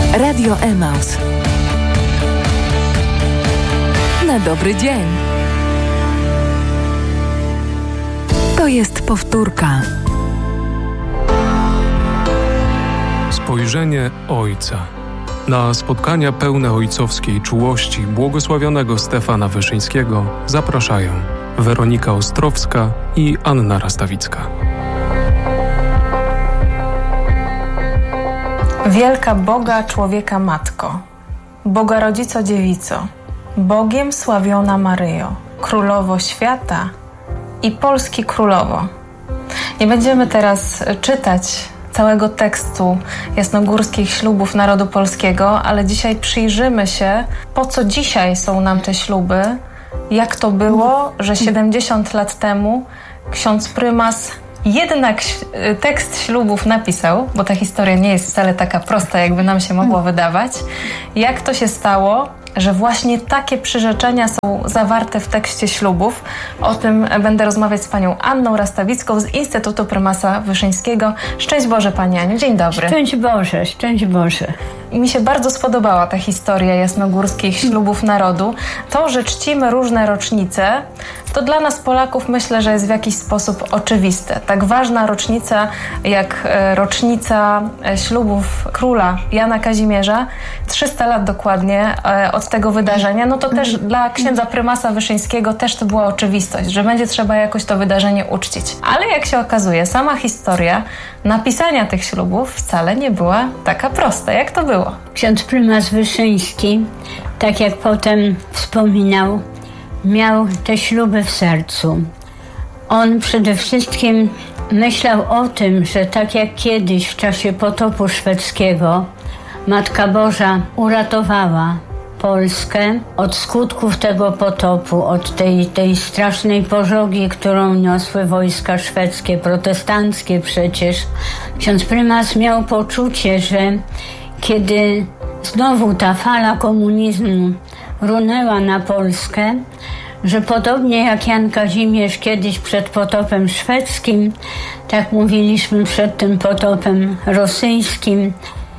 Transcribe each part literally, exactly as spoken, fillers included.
Radio Emaus. Na dobry dzień. To jest powtórka. Spojrzenie Ojca. Na spotkania pełne ojcowskiej czułości błogosławionego Stefana Wyszyńskiego zapraszają Weronika Ostrowska i Anna Rastawicka. Wielka Boga człowieka Matko, Boga Rodzico Dziewico, Bogiem sławiona Maryjo, Królowo Świata i Polski Królowo. Nie będziemy teraz czytać całego tekstu jasnogórskich ślubów narodu polskiego, ale dzisiaj przyjrzymy się, po co dzisiaj są nam te śluby, jak to było, że siedemdziesiąt lat temu ksiądz prymas jednak tekst ślubów napisał, bo ta historia nie jest wcale taka prosta, jakby nam się mogło wydawać. Jak to się stało, że właśnie takie przyrzeczenia są zawarte w tekście ślubów? O tym będę rozmawiać z panią Anną Rastawicką z Instytutu Prymasa Wyszyńskiego. Szczęść Boże, pani Aniu, dzień dobry. Szczęść Boże, szczęść Boże. I mi się bardzo spodobała ta historia jasnogórskich ślubów narodu. To, że czcimy różne rocznice, to dla nas Polaków myślę, że jest w jakiś sposób oczywiste. Tak ważna rocznica jak rocznica ślubów króla Jana Kazimierza, trzysta lat dokładnie od tego wydarzenia, no to też dla księdza prymasa Wyszyńskiego też to była oczywistość, że będzie trzeba jakoś to wydarzenie uczcić. Ale jak się okazuje, sama historia napisania tych ślubów wcale nie była taka prosta. Jak to było? Ksiądz prymas Wyszyński, tak jak potem wspominał, miał te śluby w sercu. On przede wszystkim myślał o tym, że tak jak kiedyś w czasie potopu szwedzkiego Matka Boża uratowała Polskę od skutków tego potopu, od tej, tej strasznej pożogi, którą niosły wojska szwedzkie, protestanckie przecież. Ksiądz prymas miał poczucie, że kiedy znowu ta fala komunizmu runęła na Polskę, że podobnie jak Jan Kazimierz kiedyś przed potopem szwedzkim, tak mówiliśmy przed tym potopem rosyjskim,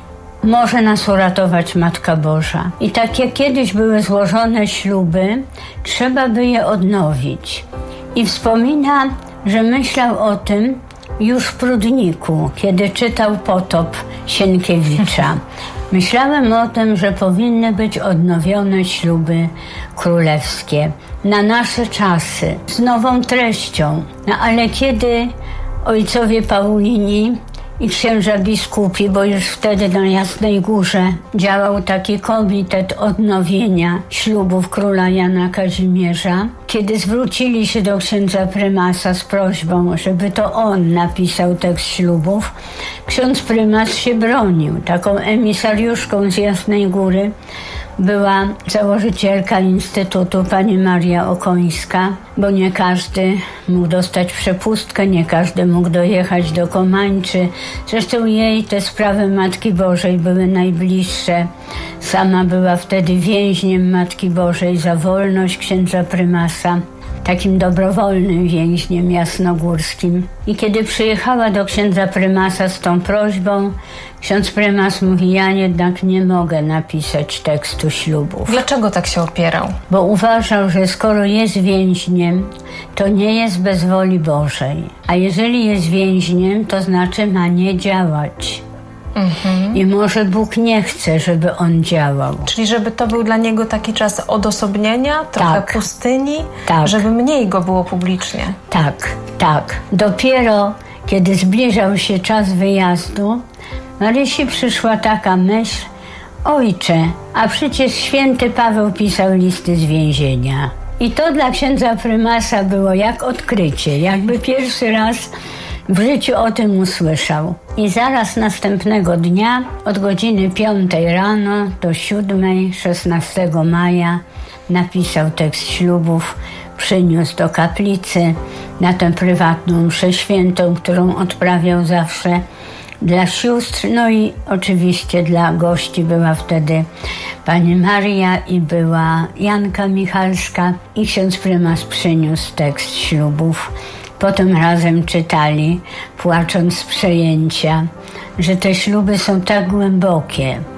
może nas uratować Matka Boża. I tak jak kiedyś były złożone śluby, trzeba by je odnowić. I wspomina, że myślał o tym już w Prudniku, kiedy czytał Potop Sienkiewicza. Myślałem o tym, że powinny być odnowione śluby królewskie na nasze czasy, z nową treścią. No ale kiedy ojcowie Paulini i księża biskupi, bo już wtedy na Jasnej Górze działał taki komitet odnowienia ślubów króla Jana Kazimierza. Kiedy zwrócili się do księdza prymasa z prośbą, żeby to on napisał tekst ślubów, ksiądz prymas się bronił. Taką emisariuszką z Jasnej Góry była założycielka Instytutu, pani Maria Okońska, bo nie każdy mógł dostać przepustkę, nie każdy mógł dojechać do Komańczy. Zresztą jej te sprawy Matki Bożej były najbliższe. Sama była wtedy więźniem Matki Bożej za wolność księdza prymasa, takim dobrowolnym więźniem jasnogórskim. I kiedy przyjechała do księdza prymasa z tą prośbą, ksiądz prymas mówi: ja jednak nie mogę napisać tekstu ślubów. Dlaczego tak się opierał? Bo uważał, że skoro jest więźniem, to nie jest bez woli Bożej. A jeżeli jest więźniem, to znaczy ma nie działać. Mhm. I może Bóg nie chce, żeby on działał. Czyli żeby to był dla niego taki czas odosobnienia, trochę tak. pustyni, tak. żeby mniej go było publicznie. Tak, tak. Dopiero kiedy zbliżał się czas wyjazdu, Marysi przyszła taka myśl: ojcze, a przecież święty Paweł pisał listy z więzienia. I to dla księdza prymasa było jak odkrycie, jakby pierwszy raz w życiu o tym usłyszał. I zaraz następnego dnia od godziny piątej rano do siódmej, szesnastego maja napisał tekst ślubów, przyniósł do kaplicy na tę prywatną mszę świętą, którą odprawiał zawsze dla sióstr, no i oczywiście dla gości była wtedy pani Maria i była Janka Michalska i ksiądz prymas przyniósł tekst ślubów. Potem razem czytali, płacząc z przejęcia, że te śluby są tak głębokie,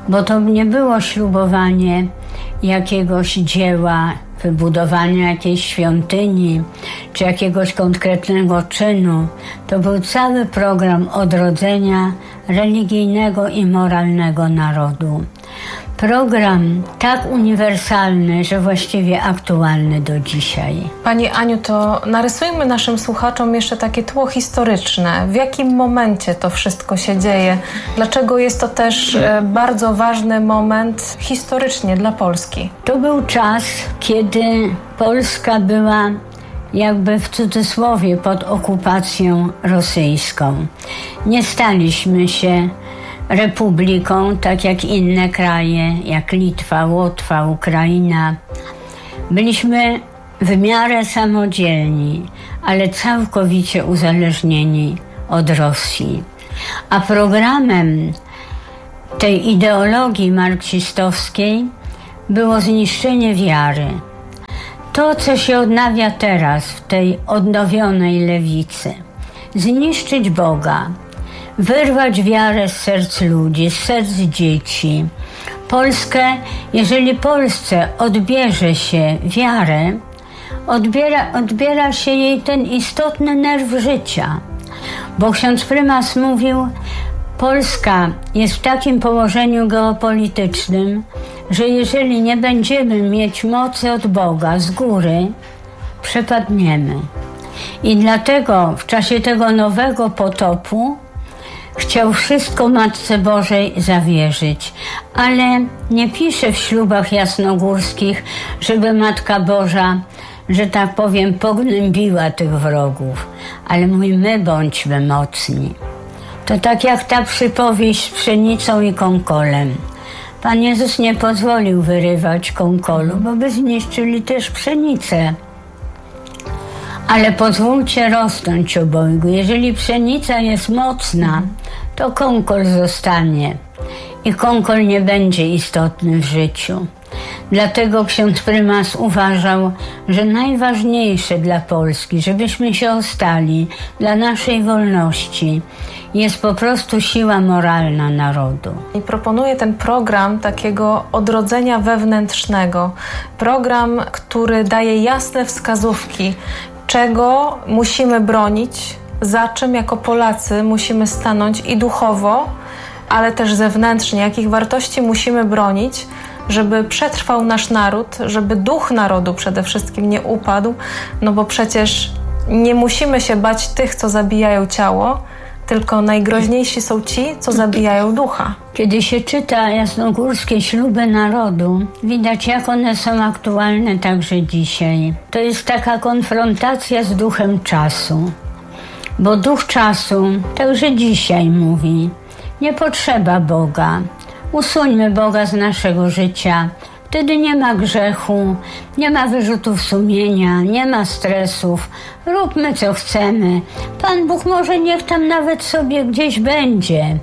bo to nie było ślubowanie jakiegoś dzieła, wybudowania jakiejś świątyni, czy jakiegoś konkretnego czynu. To był cały program odrodzenia religijnego i moralnego narodu. Program tak uniwersalny, że właściwie aktualny do dzisiaj. Pani Aniu, to narysujmy naszym słuchaczom jeszcze takie tło historyczne. W jakim momencie to wszystko się dzieje? Dlaczego jest to też bardzo ważny moment historycznie dla Polski? To był czas, kiedy Polska była jakby w cudzysłowie pod okupacją rosyjską. Nie staliśmy się republiką, tak jak inne kraje, jak Litwa, Łotwa, Ukraina. Byliśmy w miarę samodzielni, ale całkowicie uzależnieni od Rosji. A programem tej ideologii marksistowskiej było zniszczenie wiary. To, co się odnawia teraz w tej odnowionej lewicy. Zniszczyć Boga, wyrwać wiarę z serc ludzi, z serc dzieci. Polskę, jeżeli Polsce odbierze się wiarę, odbiera, odbiera się jej ten istotny nerw życia. Bo ksiądz prymas mówił, Polska jest w takim położeniu geopolitycznym, że jeżeli nie będziemy mieć mocy od Boga z góry, przepadniemy. I dlatego w czasie tego nowego potopu chciał wszystko Matce Bożej zawierzyć, ale nie pisze w ślubach jasnogórskich, żeby Matka Boża, że tak powiem, pognębiła tych wrogów, ale mówi, my bądźmy mocni. To tak jak ta przypowieść z pszenicą i konkolem. Pan Jezus nie pozwolił wyrywać konkolu, bo by zniszczyli też pszenicę. Ale pozwólcie rosnąć obojgu. Jeżeli pszenica jest mocna, to konkol zostanie i konkol nie będzie istotny w życiu. Dlatego ksiądz prymas uważał, że najważniejsze dla Polski, żebyśmy się ostali, dla naszej wolności, jest po prostu siła moralna narodu. I proponuję ten program takiego odrodzenia wewnętrznego. Program, który daje jasne wskazówki, czego musimy bronić, za czym jako Polacy musimy stanąć i duchowo, ale też zewnętrznie, jakich wartości musimy bronić, żeby przetrwał nasz naród, żeby duch narodu przede wszystkim nie upadł, no bo przecież nie musimy się bać tych, co zabijają ciało, tylko najgroźniejsi są ci, co zabijają ducha. Kiedy się czyta jasnogórskie śluby narodu, widać, jak one są aktualne także dzisiaj. To jest taka konfrontacja z duchem czasu. Bo duch czasu także dzisiaj mówi, nie potrzeba Boga. Usuńmy Boga z naszego życia. Wtedy nie ma grzechu, nie ma wyrzutów sumienia, nie ma stresów. Róbmy co chcemy. Pan Bóg może niech tam nawet sobie gdzieś będzie,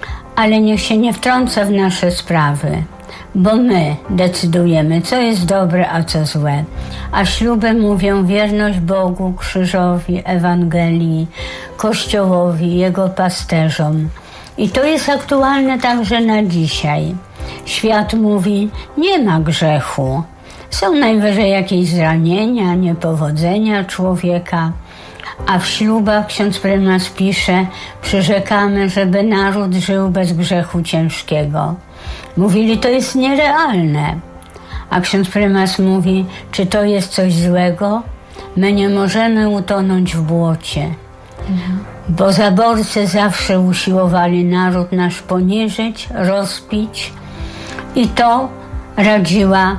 ale niech się nie wtrąca w nasze sprawy, bo my decydujemy, co jest dobre, a co złe. A śluby mówią wierność Bogu, krzyżowi, Ewangelii, Kościołowi, Jego pasterzom. I to jest aktualne także na dzisiaj. Świat mówi, nie ma grzechu. Są najwyżej jakieś zranienia, niepowodzenia człowieka. A w ślubach ksiądz prymas pisze, przyrzekamy, żeby naród żył bez grzechu ciężkiego. Mówili, to jest nierealne. A ksiądz prymas mówi, czy to jest coś złego? My nie możemy utonąć w błocie. Mhm. Bo zaborcy zawsze usiłowali naród nasz poniżyć, rozpić i to radziła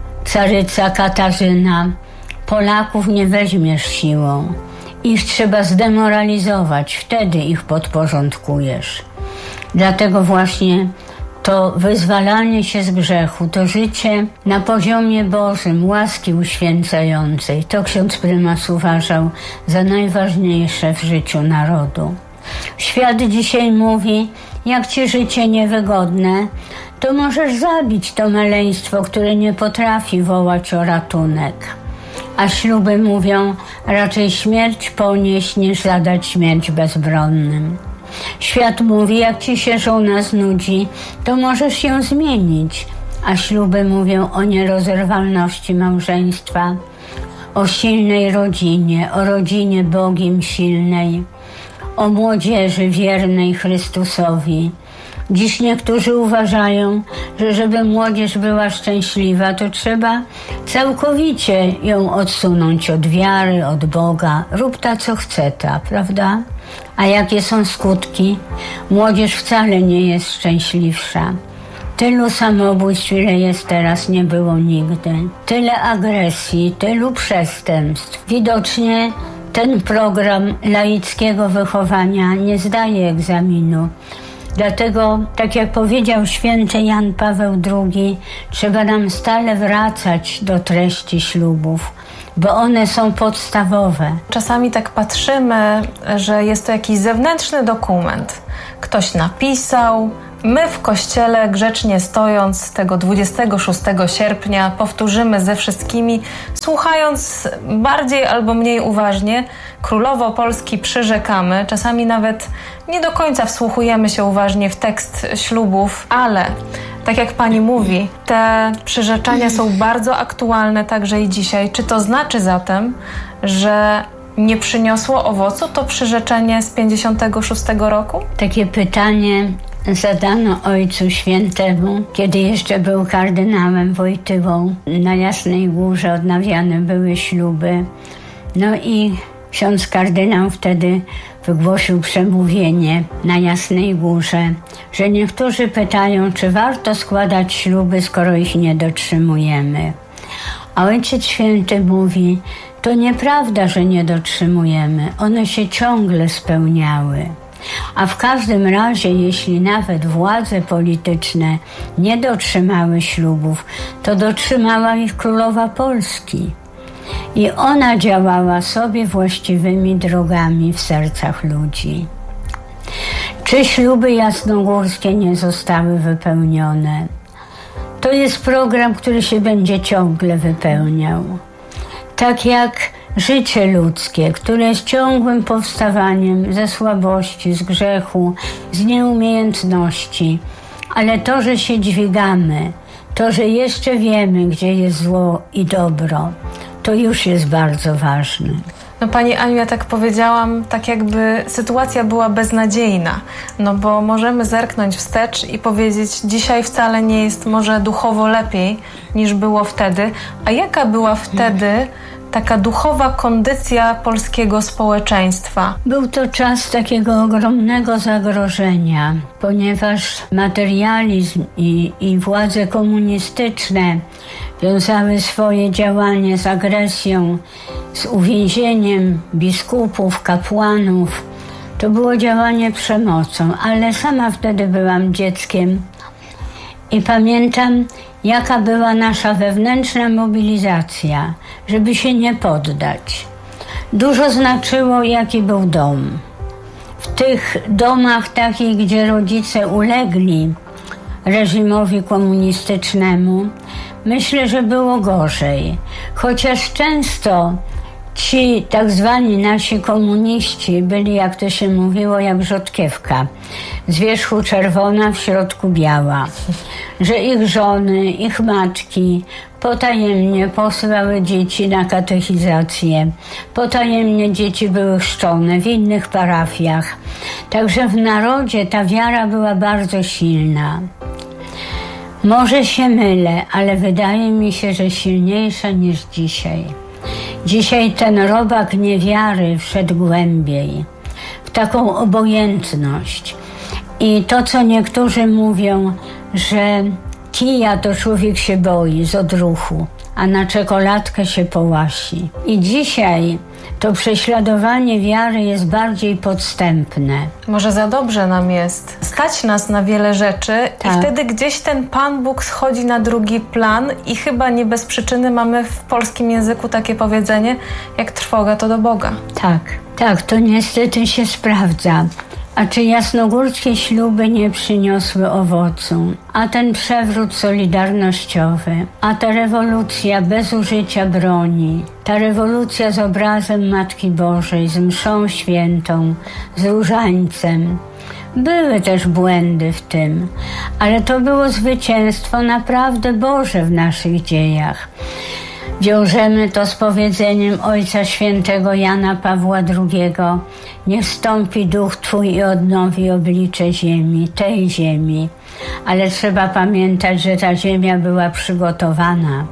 caryca Katarzyna. Polaków nie weźmiesz siłą, ich trzeba zdemoralizować, wtedy ich podporządkujesz. Dlatego właśnie to wyzwalanie się z grzechu, to życie na poziomie Bożym, łaski uświęcającej, to ksiądz prymas uważał za najważniejsze w życiu narodu. Świat dzisiaj mówi, jak ci życie niewygodne, to możesz zabić to maleństwo, które nie potrafi wołać o ratunek. A śluby mówią, raczej śmierć ponieść, niż zadać śmierć bezbronnym. Świat mówi, jak ci się żona znudzi, to możesz ją zmienić. A śluby mówią o nierozerwalności małżeństwa, o silnej rodzinie, o rodzinie Bogiem silnej, o młodzieży wiernej Chrystusowi. Dziś niektórzy uważają, że żeby młodzież była szczęśliwa, to trzeba całkowicie ją odsunąć od wiary, od Boga. Rób ta, co chce ta, prawda? A jakie są skutki? Młodzież wcale nie jest szczęśliwsza. Tylu samobójstw, ile jest teraz, nie było nigdy. Tyle agresji, tylu przestępstw. Widocznie ten program laickiego wychowania nie zdaje egzaminu. Dlatego, tak jak powiedział święty Jan Paweł drugi, trzeba nam stale wracać do treści ślubów, bo one są podstawowe. Czasami tak patrzymy, że jest to jakiś zewnętrzny dokument. Ktoś napisał, my w kościele grzecznie stojąc tego dwudziestego szóstego sierpnia powtórzymy ze wszystkimi, słuchając bardziej albo mniej uważnie, Królowo Polski przyrzekamy. Czasami nawet nie do końca wsłuchujemy się uważnie w tekst ślubów, ale tak jak pani mówi, te przyrzeczenia są bardzo aktualne także i dzisiaj. Czy to znaczy zatem, że nie przyniosło owocu to przyrzeczenie z pięćdziesiątego szóstego roku? Takie pytanie zadano Ojcu Świętemu, kiedy jeszcze był kardynałem Wojtywą. Na Jasnej Górze odnawiane były śluby. No i ksiądz kardynał wtedy wygłosił przemówienie na Jasnej Górze, że niektórzy pytają, czy warto składać śluby, skoro ich nie dotrzymujemy. A Ojciec Święty mówi, to nieprawda, że nie dotrzymujemy. One się ciągle spełniały. A w każdym razie, jeśli nawet władze polityczne nie dotrzymały ślubów, to dotrzymała ich Królowa Polski. I ona działała sobie właściwymi drogami w sercach ludzi. Czy śluby jasnogórskie nie zostały wypełnione? To jest program, który się będzie ciągle wypełniał. Tak jak życie ludzkie, które jest ciągłym powstawaniem ze słabości, z grzechu, z nieumiejętności. Ale to, że się dźwigamy, to, że jeszcze wiemy, gdzie jest zło i dobro, to już jest bardzo ważne. No Pani Aniu, ja tak powiedziałam, tak jakby sytuacja była beznadziejna, no bo możemy zerknąć wstecz i powiedzieć, dzisiaj wcale nie jest może duchowo lepiej niż było wtedy. A jaka była wtedy taka duchowa kondycja polskiego społeczeństwa? Był to czas takiego ogromnego zagrożenia, ponieważ materializm i, i władze komunistyczne wiązały swoje działanie z agresją, z uwięzieniem biskupów, kapłanów. To było działanie przemocą, ale sama wtedy byłam dzieckiem i pamiętam, jaka była nasza wewnętrzna mobilizacja, żeby się nie poddać. Dużo znaczyło, jaki był dom. W tych domach takich, gdzie rodzice ulegli reżimowi komunistycznemu, myślę, że było gorzej. Chociaż często ci tak zwani nasi komuniści byli, jak to się mówiło, jak rzodkiewka. Z wierzchu czerwona, w środku biała. Że ich żony, ich matki potajemnie posyłały dzieci na katechizację. Potajemnie dzieci były chrzczone w innych parafiach. Także w narodzie ta wiara była bardzo silna. Może się mylę, ale wydaje mi się, że silniejsza niż dzisiaj. Dzisiaj ten robak niewiary wszedł głębiej, w taką obojętność. I to, co niektórzy mówią, że kija to człowiek się boi z odruchu, a na czekoladkę się połasi. I dzisiaj to prześladowanie wiary jest bardziej podstępne. Może za dobrze nam jest. Stać nas na wiele rzeczy tak. I wtedy gdzieś ten Pan Bóg schodzi na drugi plan i chyba nie bez przyczyny mamy w polskim języku takie powiedzenie, jak trwoga to do Boga. Tak, tak, to niestety się sprawdza. A czy jasnogórskie śluby nie przyniosły owocu? A ten przewrót solidarnościowy, a ta rewolucja bez użycia broni, ta rewolucja z obrazem Matki Bożej, z mszą świętą, z różańcem, Były też błędy w tym, ale to było zwycięstwo naprawdę Boże w naszych dziejach. Wiążemy to z powiedzeniem Ojca Świętego Jana Pawła drugiego: niech wstąpi Duch Twój i odnowi oblicze ziemi, tej ziemi. Ale trzeba pamiętać, że ta ziemia była przygotowana.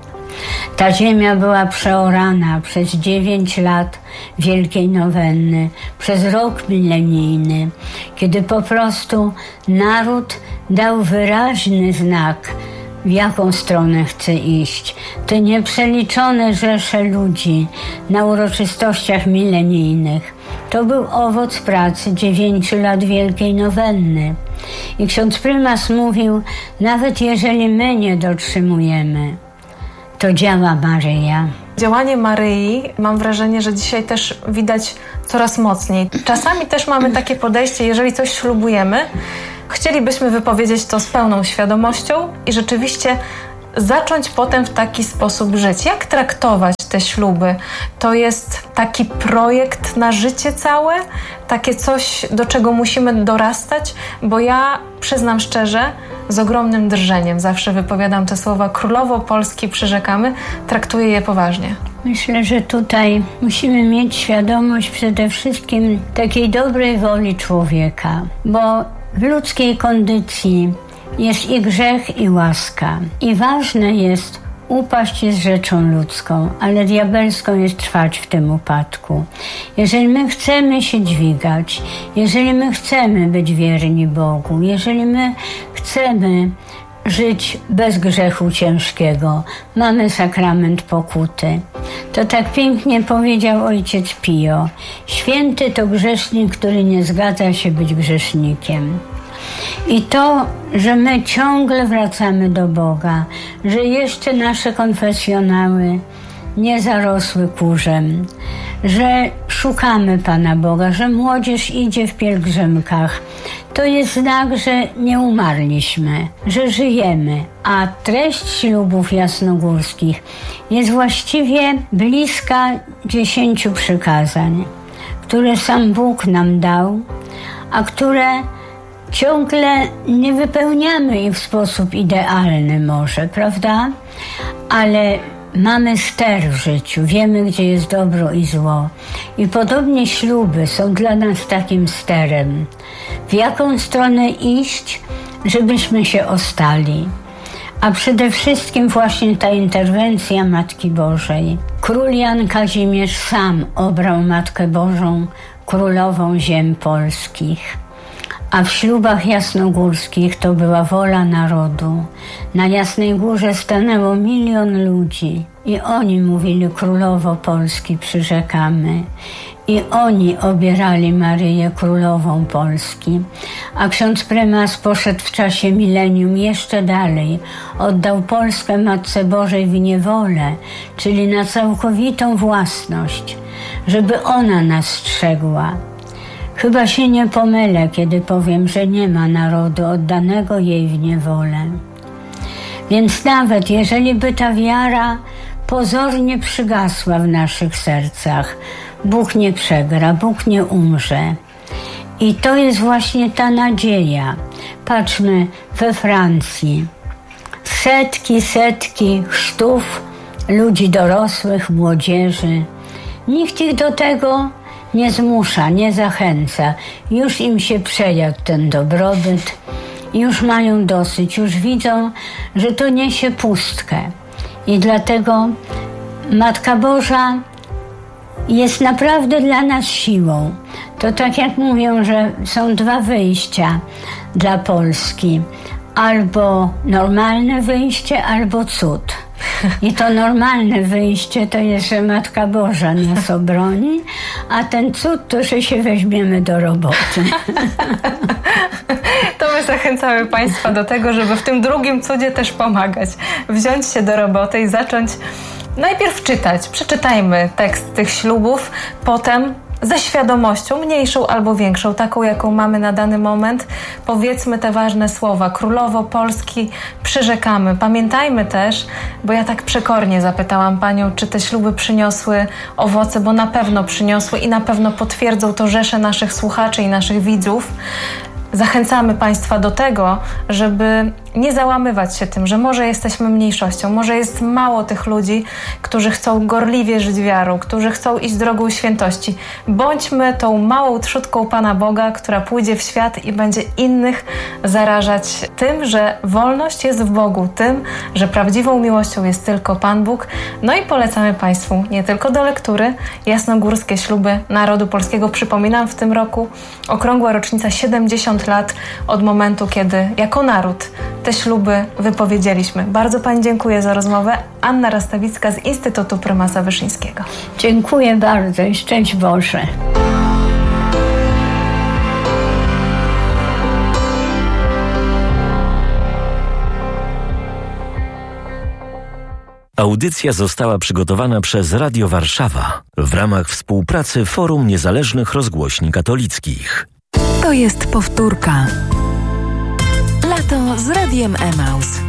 Ta ziemia była przeorana przez dziewięć lat Wielkiej Nowenny, przez rok milenijny, kiedy po prostu naród dał wyraźny znak, w jaką stronę chce iść. Te nieprzeliczone rzesze ludzi na uroczystościach milenijnych to był owoc pracy dziewięciu lat Wielkiej Nowenny. I ksiądz prymas mówił, nawet jeżeli my nie dotrzymujemy, to działa Maryja. Działanie Maryi, mam wrażenie, że dzisiaj też widać coraz mocniej. Czasami też mamy takie podejście, jeżeli coś ślubujemy, chcielibyśmy wypowiedzieć to z pełną świadomością i rzeczywiście zacząć potem w taki sposób żyć. Jak traktować te śluby? To jest taki projekt na życie całe? Takie coś, do czego musimy dorastać? Bo ja przyznam szczerze, z ogromnym drżeniem zawsze wypowiadam te słowa Królowo Polski przyrzekamy, traktuję je poważnie. Myślę, że tutaj musimy mieć świadomość przede wszystkim takiej dobrej woli człowieka, bo w ludzkiej kondycji jest i grzech, i łaska. I ważne jest, upaść jest rzeczą ludzką, ale diabelską jest trwać w tym upadku. Jeżeli my chcemy się dźwigać, jeżeli my chcemy być wierni Bogu, jeżeli my chcemy żyć bez grzechu ciężkiego, mamy sakrament pokuty. To tak pięknie powiedział ojciec Pio: święty to grzesznik, który nie zgadza się być grzesznikiem. I to, że my ciągle wracamy do Boga, że jeszcze nasze konfesjonały nie zarosły kurzem, że szukamy Pana Boga, że młodzież idzie w pielgrzymkach, to jest znak, że nie umarliśmy, że żyjemy. A treść ślubów jasnogórskich jest właściwie bliska dziesięciu przykazań, które sam Bóg nam dał, a które ciągle nie wypełniamy ich w sposób idealny może, prawda? Ale mamy ster w życiu, wiemy, gdzie jest dobro i zło. I podobnie śluby są dla nas takim sterem. W jaką stronę iść, żebyśmy się ostali. A przede wszystkim właśnie ta interwencja Matki Bożej. Król Jan Kazimierz sam obrał Matkę Bożą królową ziem polskich. A w ślubach jasnogórskich to była wola narodu. Na Jasnej Górze stanęło milion ludzi i oni mówili: Królowo Polski przyrzekamy. I oni obierali Maryję królową Polski. A ksiądz prymas poszedł w czasie milenium jeszcze dalej. Oddał Polskę Matce Bożej w niewolę, czyli na całkowitą własność, żeby ona nas strzegła. Chyba się nie pomylę, kiedy powiem, że nie ma narodu oddanego jej w niewolę. Więc nawet jeżeli by ta wiara pozornie przygasła w naszych sercach, Bóg nie przegra, Bóg nie umrze. I to jest właśnie ta nadzieja. Patrzmy we Francji. Setki, setki chrztów ludzi dorosłych, młodzieży. Nikt ich do tego nie zmusza, nie zachęca. Już im się przejadł ten dobrobyt, już mają dosyć, już widzą, że to niesie pustkę. I dlatego Matka Boża jest naprawdę dla nas siłą. To tak jak mówią, że są dwa wyjścia dla Polski. Albo normalne wyjście, albo cud. I to normalne wyjście to jest, że Matka Boża nas obroni, a ten cud to, że się weźmiemy do roboty. To my zachęcamy Państwa do tego, żeby w tym drugim cudzie też pomagać. Wziąć się do roboty i zacząć najpierw czytać. Przeczytajmy tekst tych ślubów, potem ze świadomością, mniejszą albo większą, taką jaką mamy na dany moment, powiedzmy te ważne słowa: Królowo Polski przyrzekamy. Pamiętajmy też, bo ja tak przekornie zapytałam Panią, czy te śluby przyniosły owoce, bo na pewno przyniosły i na pewno potwierdzą to rzesze naszych słuchaczy i naszych widzów. zachęcamy Państwa do tego, żeby nie załamywać się tym, że może jesteśmy mniejszością, może jest mało tych ludzi, którzy chcą gorliwie żyć wiarą, którzy chcą iść drogą świętości. Bądźmy tą małą trzutką Pana Boga, która pójdzie w świat i będzie innych zarażać tym, że wolność jest w Bogu, tym, że prawdziwą miłością jest tylko Pan Bóg. No i polecamy Państwu nie tylko do lektury Jasnogórskie śluby narodu polskiego. Przypominam, w tym roku okrągła rocznica siedemdziesiąt lat od momentu, kiedy jako naród te śluby wypowiedzieliśmy. Bardzo Pani dziękuję za rozmowę. Anna Rastawicka z Instytutu Prymasa Wyszyńskiego. Dziękuję bardzo i szczęść Boże. Audycja została przygotowana przez Radio Warszawa w ramach współpracy Forum Niezależnych Rozgłośni Katolickich. To jest powtórka. Lato z Radiem Emaus.